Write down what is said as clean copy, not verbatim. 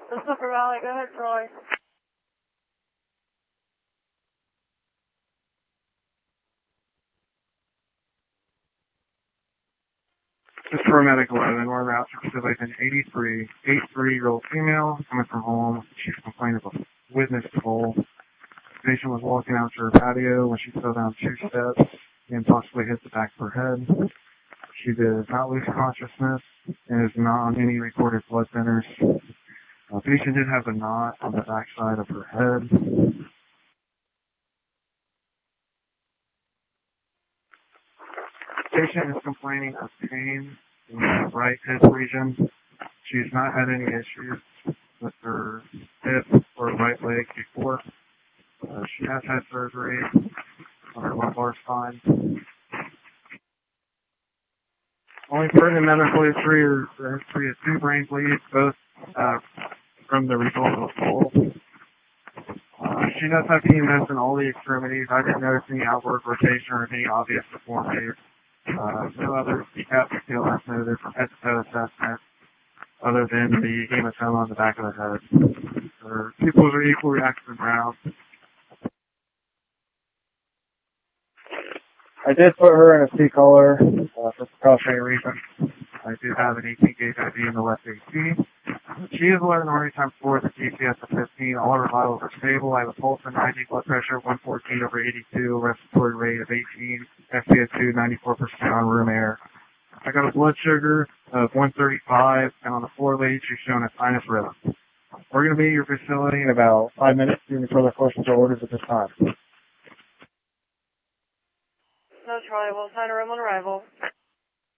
Silver Valley, go ahead, Troy. Just for Medic 11, we're about to facilitate an 83-year-old female coming from home. She's complaining of a witness toll. The patient was walking out to her patio when she fell down 2 steps and possibly hit the back of her head. She does not lose consciousness and is not on any recorded blood thinners. The patient did have a knot on the backside of her head. The patient is complaining of pain in the right hip region. She's not had any issues with her hip or right leg before. She has had surgery on her lumbar spine. Only pertinent medical history is 2 brain bleeds, both from the result of a fall. She does have PMS in all the extremities. I didn't notice any outward rotation or any obvious deformities. No other decapitated TLS noted from head to toe assessment other than the hematoma on the back of the head. Her pupils are equally active and brown. I did put her in a C-collar for precautionary reasons. I do have an 18-gauge IV in the left AC. She is alert and already times 4 with a TCS of 15. All her vitals are stable. I have a pulse of 90, blood pressure of 114/82, respiratory rate of 18, SpO2 94% on room air. I got a blood sugar of 135, and on the floor lead, she's showing a sinus rhythm. We're going to be at your facility in about 5 minutes. Do you have any further questions or orders at this time? No, Troy, we'll sign a room on arrival.